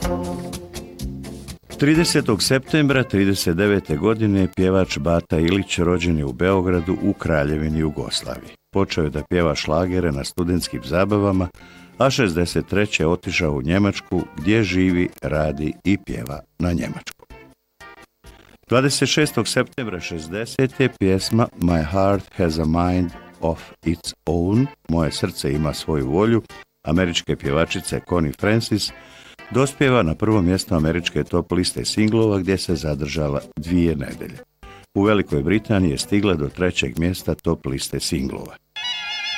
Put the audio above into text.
30. septembra 1939. godine pjevač Bata Ilić rođen je u Beogradu u Kraljevini Jugoslaviji. Počeo je da pjeva šlagere na studentskim zabavama, a 1963. otišao u Njemačku gdje živi, radi i pjeva na njemačku. 26. septembra 1960. pjesma My Heart Has a Mind of Its Own, Moje srce ima svoju volju, američke pjevačice Connie Francis, dospjeva na prvo mjesto američke top liste singlova gdje se zadržala 2 nedelje. U Velikoj Britaniji je stigla do 3. mjesta top liste singlova.